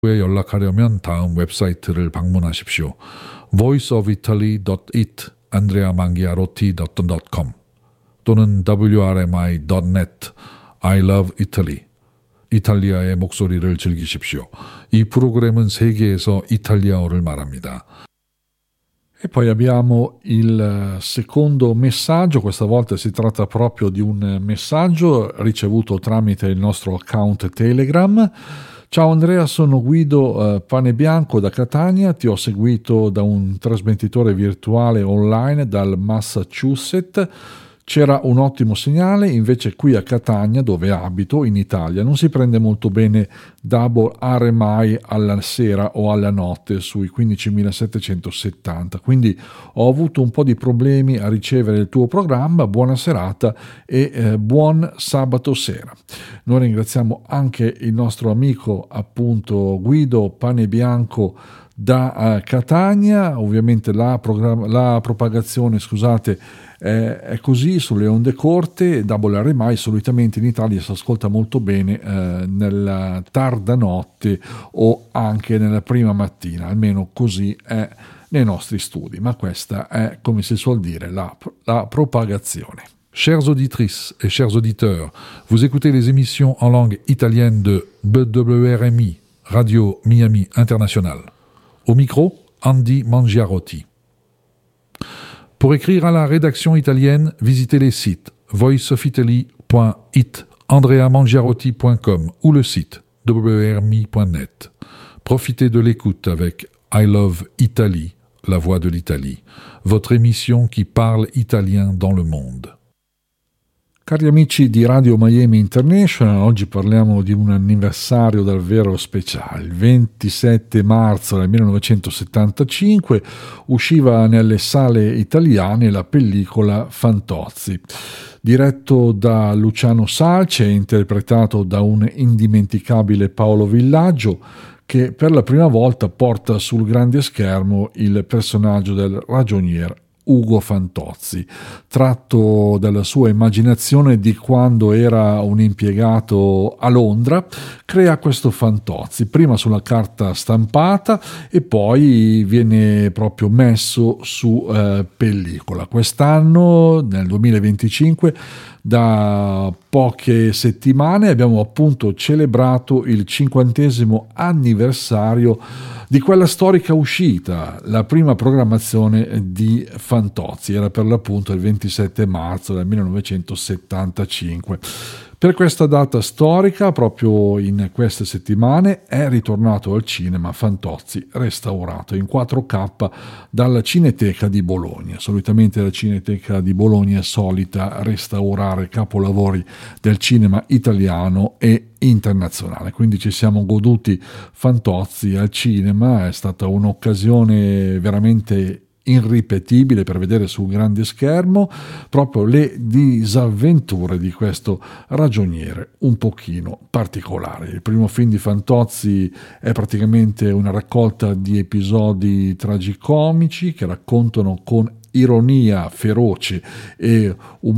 에 연락하려면 다음 웹사이트를 방문하십시오. voiceofitaly.it andreamangiarotti.com 또는 wrmi.net I love Italy 이탈리아의 목소리를 즐기십시오. 이 프로그램은 세계에서 이탈리아어를 말합니다. E poi abbiamo il secondo messaggio, questa volta si tratta proprio di un messaggio ricevuto tramite il nostro account Telegram. Ciao Andrea, sono Guido Panebianco da Catania, ti ho seguito da un trasmettitore virtuale online dal Massachusetts. C'era un ottimo segnale, invece qui a Catania, dove abito, in Italia, non si prende molto bene double RMI alla sera o alla notte sui 15.770, quindi ho avuto un po' di problemi a ricevere il tuo programma. Buona serata e buon sabato sera. Noi ringraziamo anche il nostro amico appunto Guido Panebianco da Catania. Ovviamente la propagazione, è così sulle onde corte. Double RMI solitamente in Italia si ascolta molto bene nella tarda notte o anche nella prima mattina, almeno così è nei nostri studi, ma questa è, come si suol dire, la propagazione. Chères auditrices et chers auditeurs, vous écoutez les émissions en langue italienne de BWRMI, Radio Miami International. Au micro, Andy Mangiarotti. Pour écrire à la rédaction italienne, visitez les sites voiceofitaly.it, andreamangiarotti.com ou le site wrmi.net. Profitez de l'écoute avec I Love Italy, la voix de l'Italie, votre émission qui parle italien dans le monde. Cari amici di Radio Miami International, oggi parliamo di un anniversario davvero speciale. Il 27 marzo del 1975 usciva nelle sale italiane la pellicola Fantozzi, diretto da Luciano Salce e interpretato da un indimenticabile Paolo Villaggio, che per la prima volta porta sul grande schermo il personaggio del ragionier Ugo Fantozzi, tratto dalla sua immaginazione di quando era un impiegato a Londra. Crea questo Fantozzi prima sulla carta stampata e poi viene proprio messo su pellicola. Quest'anno, nel 2025, da poche settimane abbiamo appunto celebrato il 50° anniversario di quella storica uscita. La prima programmazione di Fantozzi era per l'appunto il 27 marzo del 1975. Per questa data storica, proprio in queste settimane, è ritornato al cinema Fantozzi, restaurato in 4K dalla Cineteca di Bologna. Solitamente la Cineteca di Bologna è solita restaurare capolavori del cinema italiano e internazionale, quindi ci siamo goduti Fantozzi al cinema. È stata un'occasione veramente irripetibile per vedere sul grande schermo proprio le disavventure di questo ragioniere un pochino particolare. Il primo film di Fantozzi è praticamente una raccolta di episodi tragicomici che raccontano con ironia feroce e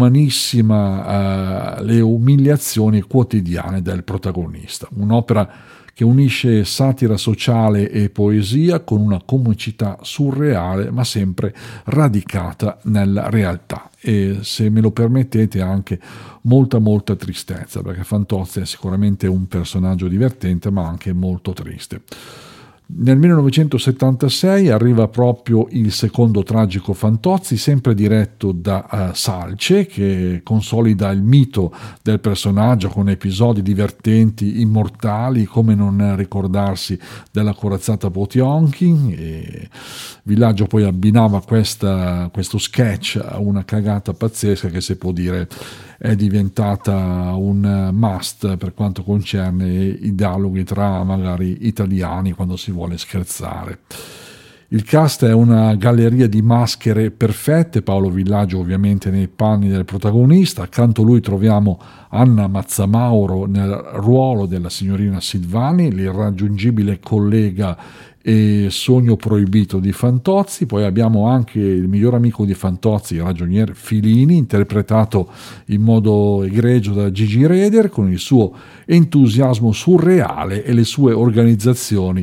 umanissima le umiliazioni quotidiane del protagonista. Un'opera che unisce satira sociale e poesia con una comicità surreale ma sempre radicata nella realtà, e se me lo permettete anche molta tristezza, perché Fantozzi è sicuramente un personaggio divertente ma anche molto triste. Nel 1976 arriva proprio il secondo tragico Fantozzi, sempre diretto da Salce, che consolida il mito del personaggio con episodi divertenti, immortali, come non ricordarsi della corazzata Potionkin. E Villaggio poi abbinava questo sketch a una cagata pazzesca che, si può dire, è diventata un must per quanto concerne i dialoghi tra magari italiani quando si vuole scherzare. Il cast è una galleria di maschere perfette, Paolo Villaggio ovviamente nei panni del protagonista, accanto a lui troviamo Anna Mazzamauro nel ruolo della signorina Silvani, l'irraggiungibile collega e sogno proibito di Fantozzi. Poi abbiamo anche il miglior amico di Fantozzi, il ragionier Filini, interpretato in modo egregio da Gigi Reder, con il suo entusiasmo surreale e le sue organizzazioni